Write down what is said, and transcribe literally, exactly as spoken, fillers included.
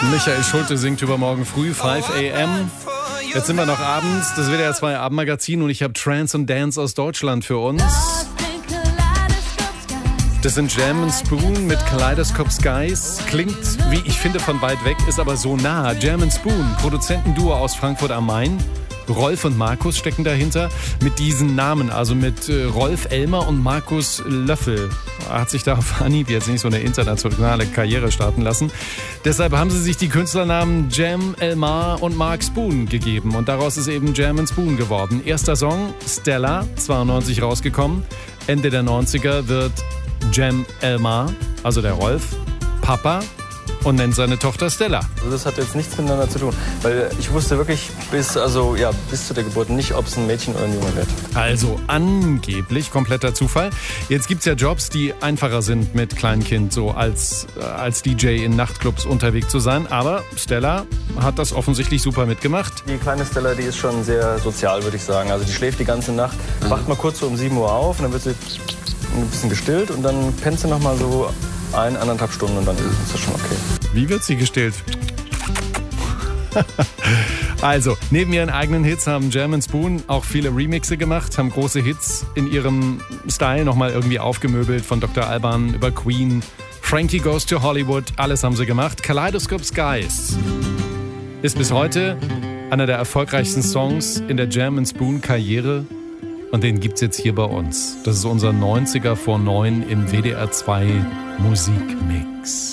Michael Schulte singt übermorgen früh, fünf a m Jetzt sind wir noch abends, das W D R zwei Abendmagazin und ich habe Trance und Dance aus Deutschland für uns. Das sind Jam and Spoon mit Kaleidoscope Skies. Klingt, wie ich finde, von weit weg, ist aber so nah. Jam and Spoon, Produzentenduo aus Frankfurt am Main. Rolf und Markus stecken dahinter mit diesen Namen, also mit äh, Rolf Elmer und Markus Löffel. Er hat sich da auf Anhieb jetzt nicht so eine internationale Karriere starten lassen. Deshalb haben sie sich die Künstlernamen Jam, Elmar und Mark Spoon gegeben und daraus ist eben Jam and Spoon geworden. Erster Song, Stella, zweiundneunzig rausgekommen. Ende der neunziger wird Jam Elmar, also der Rolf, Papa und nennt seine Tochter Stella. Also das hat jetzt nichts miteinander zu tun, weil ich wusste wirklich bis, also, ja, bis zu der Geburt nicht, ob es ein Mädchen oder ein Junge wird. Also angeblich kompletter Zufall. Jetzt gibt es ja Jobs, die einfacher sind mit Kleinkind, so als, äh, als D J in Nachtclubs unterwegs zu sein. Aber Stella hat das offensichtlich super mitgemacht. Die kleine Stella, die ist schon sehr sozial, würde ich sagen. Also die schläft die ganze Nacht, wacht mal kurz so um sieben Uhr auf und dann wird sie ein bisschen gestillt und dann pennt sie noch mal so ein, anderthalb Stunden und dann ist das schon okay. Wie wird sie gestillt? Also, neben ihren eigenen Hits haben Jam and Spoon auch viele Remixe gemacht, haben große Hits in ihrem Style nochmal irgendwie aufgemöbelt, von Doktor Alban über Queen, Frankie Goes to Hollywood, alles haben sie gemacht. Kaleidoscope Skies ist bis heute einer der erfolgreichsten Songs in der Jam and Spoon Karriere und den gibt's jetzt hier bei uns. Das ist unser neunziger vor neun im W D R zwei Musikmix.